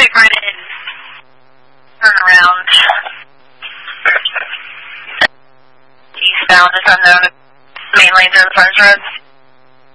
Traffic right in. Turn around. Eastbound is unknown. Main lanes are the frontage roads.